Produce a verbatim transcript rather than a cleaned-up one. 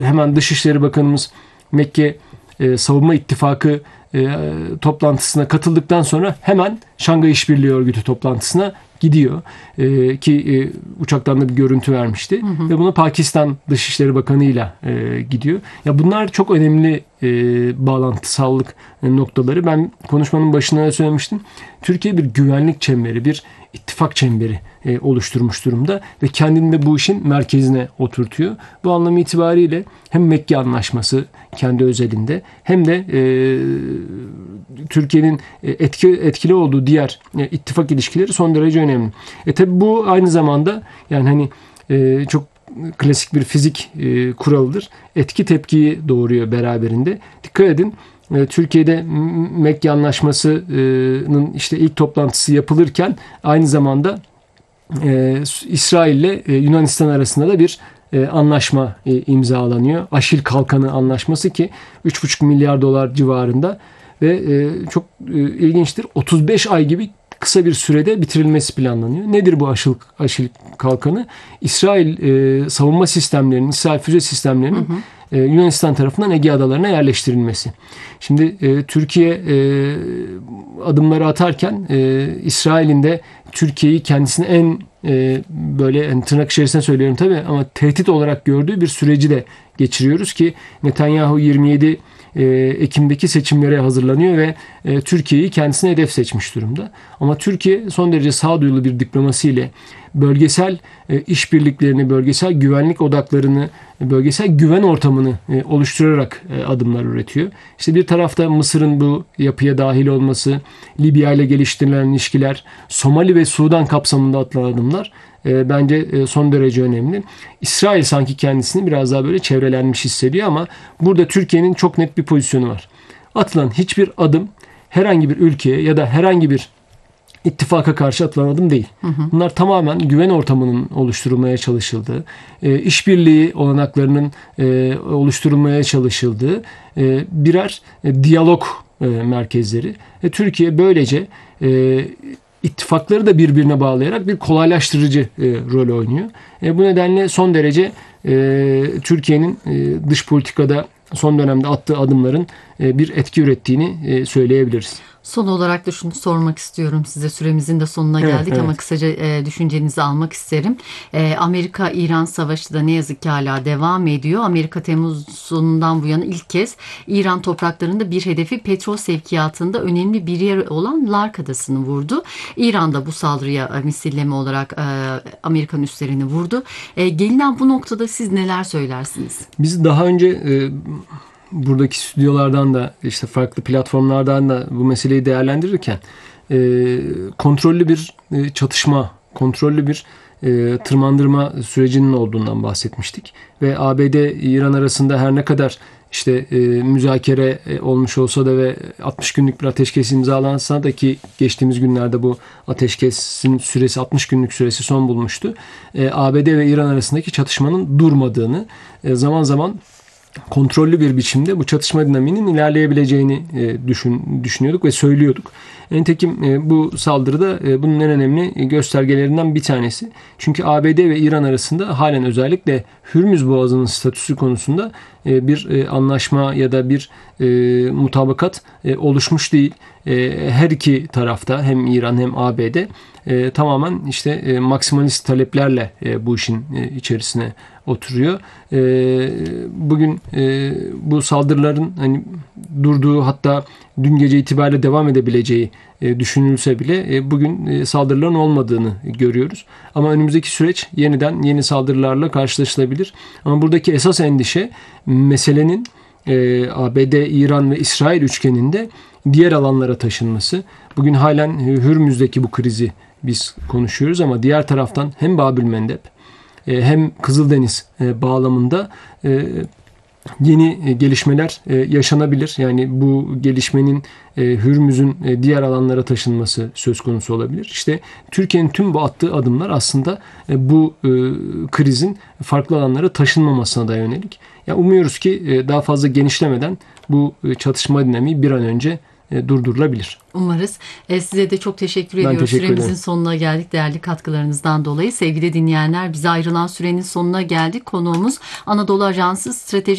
hemen Dışişleri Bakanımız Mekke e, Savunma İttifakı e, toplantısına katıldıktan sonra hemen Şangay İşbirliği Örgütü toplantısına gidiyor. E, ki e, uçaktan da bir görüntü vermişti. Hı hı. Ve buna Pakistan Dışişleri Bakanı'yla e, gidiyor. Ya bunlar çok önemli e, bağlantısallık noktaları. Ben konuşmanın başında da söylemiştim. Türkiye bir güvenlik çemberi, bir ittifak çemberi e, oluşturmuş durumda ve kendini de bu işin merkezine oturtuyor. Bu anlam itibariyle hem Mekke Anlaşması kendi özelinde hem de e, Türkiye'nin etki, etkili olduğu diğer e, ittifak ilişkileri son derece önemli. E tabi bu aynı zamanda yani hani e, çok klasik bir fizik e, kuralıdır. Etki tepkiyi doğuruyor beraberinde. Dikkat edin. Türkiye'de Mekke Anlaşması'nın işte ilk toplantısı yapılırken aynı zamanda e, İsrail ile e, Yunanistan arasında da bir e, anlaşma e, imzalanıyor. Aşil Kalkanı Anlaşması ki üç buçuk milyar dolar civarında ve e, çok e, ilginçtir. otuz beş ay gibi kısa bir sürede bitirilmesi planlanıyor. Nedir bu Aşil, Aşil Kalkanı? İsrail e, savunma sistemlerinin, İsrail füze sistemlerinin hı hı. Yunanistan tarafından Ege Adalarına yerleştirilmesi. Şimdi e, Türkiye e, adımları atarken e, İsrail'in de Türkiye'yi kendisine en e, böyle yani tırnak içerisinde söylüyorum tabii ama tehdit olarak gördüğü bir süreci de geçiriyoruz ki Netanyahu yirmi yedi Ekim'deki seçimlere hazırlanıyor ve e, Türkiye'yi kendisine hedef seçmiş durumda. Ama Türkiye son derece sağduyulu bir diplomasiyle bölgesel e, işbirliklerini, bölgesel güvenlik odaklarını, bölgesel güven ortamını e, oluşturarak e, adımlar üretiyor. İşte bir tarafta Mısır'ın bu yapıya dahil olması, Libya ile geliştirilen ilişkiler, Somali ve Sudan kapsamında atılan adımlar e, bence e, son derece önemli. İsrail sanki kendisini biraz daha böyle çevrelenmiş hissediyor ama burada Türkiye'nin çok net bir pozisyonu var. Atılan hiçbir adım herhangi bir ülkeye ya da herhangi bir ittifaka karşı atılan adım değil. Hı hı. Bunlar tamamen güven ortamının oluşturulmaya çalışıldığı, e, işbirliği olanaklarının e, oluşturulmaya çalışıldığı e, birer e, diyalog e, merkezleri. E, Türkiye böylece e, ittifakları da birbirine bağlayarak bir kolaylaştırıcı e, rol oynuyor. E, bu nedenle son derece e, Türkiye'nin e, dış politikada son dönemde attığı adımların e, bir etki ürettiğini e, söyleyebiliriz. Son olarak da şunu sormak istiyorum size. Süremizin de sonuna geldik evet, evet. ama kısaca e, düşüncenizi almak isterim. E, Amerika-İran savaşı da ne yazık ki hala devam ediyor. Amerika Temmuz sonundan bu yana ilk kez İran topraklarında bir hedefi petrol sevkiyatında önemli bir yer olan Lark Adası'nı vurdu. İran da bu saldırıya e, misilleme olarak e, Amerikan üslerini vurdu. E, gelinen bu noktada siz neler söylersiniz? Biz daha önce e, buradaki stüdyolardan da işte farklı platformlardan da bu meseleyi değerlendirirken e, kontrollü bir e, çatışma, kontrollü bir e, tırmandırma sürecinin olduğundan bahsetmiştik. Ve A B D-İran arasında her ne kadar işte e, müzakere e, olmuş olsa da ve altmış günlük bir ateşkes imzalansa da ki geçtiğimiz günlerde bu ateşkesin süresi altmış günlük süresi son bulmuştu. E, A B D ve İran arasındaki çatışmanın durmadığını e, zaman zaman kontrollü bir biçimde bu çatışma dinamiğinin ilerleyebileceğini e, düşün, düşünüyorduk ve söylüyorduk. Nitekim e, bu saldırıda e, bunun en önemli göstergelerinden bir tanesi. Çünkü A B D ve İran arasında halen özellikle Hürmüz Boğazı'nın statüsü konusunda e, bir e, anlaşma ya da bir e, mutabakat e, oluşmuş değil. E, her iki tarafta hem İran hem A B D e, tamamen işte e, maksimalist taleplerle e, bu işin e, içerisine oturuyor. E, bugün e, bu saldırıların hani durduğu hatta dün gece itibariyle devam edebileceği e, düşünülse bile e, bugün e, saldırıların olmadığını görüyoruz. Ama önümüzdeki süreç yeniden yeni saldırılarla karşılaşılabilir. Ama buradaki esas endişe meselenin e, A B D, İran ve İsrail üçgeninde diğer alanlara taşınması. Bugün halen Hürmüz'deki bu krizi biz konuşuyoruz ama diğer taraftan hem Babülmendeb hem Kızıldeniz bağlamında yeni gelişmeler yaşanabilir. Yani bu gelişmenin Hürmüz'ün diğer alanlara taşınması söz konusu olabilir. İşte Türkiye'nin tüm bu attığı adımlar aslında bu krizin farklı alanlara taşınmamasına da yönelik. Yani umuyoruz ki daha fazla genişlemeden bu çatışma dinamiği bir an önce durdurulabilir. Umarız. E, size de çok teşekkür ediyoruz. Teşekkür Süremizin ederim. sonuna geldik değerli katkılarınızdan dolayı. Sevgili dinleyenler, bize ayrılan sürenin sonuna geldik. Konuğumuz Anadolu Ajansı Strateji